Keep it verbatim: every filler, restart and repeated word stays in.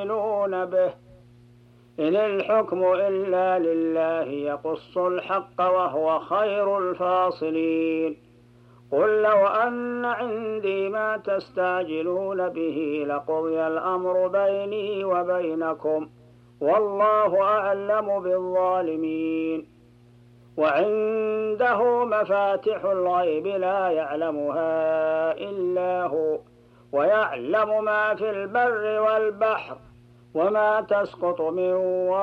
يؤمنون به إن الحكم إلا لله يقص الحق وهو خير الفاصلين قل لو أن عندي ما تستعجلون به لقضي الأمر بيني وبينكم والله أعلم بالظالمين وعنده مفاتح الغيب لا يعلمها إلا هو ويعلم ما في البر والبحر وما تسقط من ورق